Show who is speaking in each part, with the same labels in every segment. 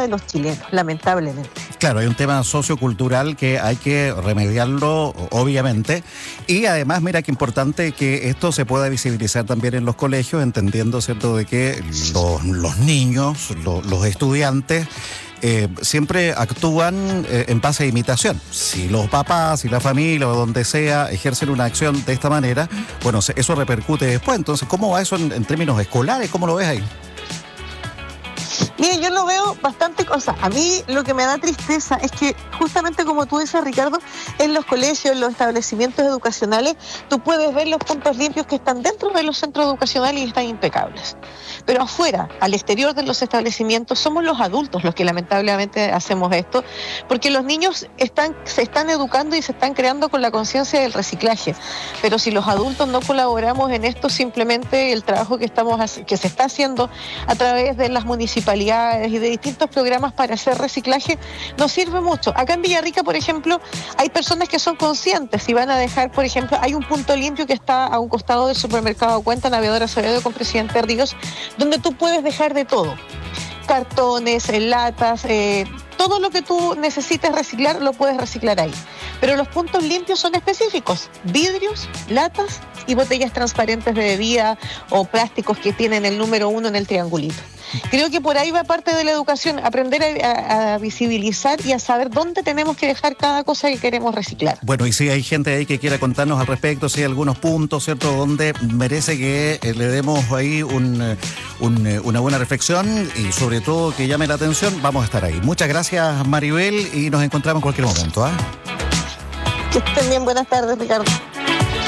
Speaker 1: de los chilenos, lamentablemente.
Speaker 2: Claro, hay un tema sociocultural que hay que remediarlo, obviamente. Y además, mira qué importante que esto se pueda visibilizar también en los colegios, entendiendo, ¿cierto?, de que los niños, los estudiantes, siempre actúan en base a imitación. Si los papás, si la familia o donde sea ejercen una acción de esta manera, bueno, eso repercute después. Entonces, ¿cómo va eso en términos escolares? ¿Cómo lo ves ahí?
Speaker 1: Mire, yo lo veo bastante cosa. A mí lo que me da tristeza es que justamente como tú dices, Ricardo, en los colegios, en los establecimientos educacionales, tú puedes ver los puntos limpios que están dentro de los centros educacionales y están impecables. Pero afuera, al exterior de los establecimientos, somos los adultos los que lamentablemente hacemos esto, porque los niños se están educando y se están creando con la conciencia del reciclaje. Pero si los adultos no colaboramos en esto, simplemente el trabajo que se está haciendo a través de las municipalidades y de distintos programas para hacer reciclaje nos sirve mucho. Acá en Villarrica, por ejemplo, hay personas que son conscientes y van a dejar, por ejemplo, hay un punto limpio que está a un costado del supermercado Cuenta, Navegador Acevedo con Presidente Ríos, donde tú puedes dejar de todo. Cartones, latas, todo lo que tú necesites reciclar lo puedes reciclar ahí. Pero los puntos limpios son específicos: vidrios, latas y botellas transparentes de bebida o plásticos que tienen el número 1 en el triangulito. Creo que por ahí va parte de la educación, aprender a visibilizar y a saber dónde tenemos que dejar cada cosa que queremos reciclar.
Speaker 2: Bueno, y si hay gente ahí que quiera contarnos al respecto, si hay algunos puntos, ¿cierto?, donde merece que le demos ahí una buena reflexión y sobre todo que llame la atención, vamos a estar ahí. Muchas gracias, Maribel, y nos encontramos en cualquier momento.
Speaker 1: Que estén bien, buenas tardes, Ricardo.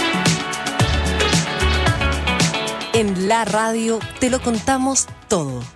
Speaker 3: En la radio te lo contamos todo.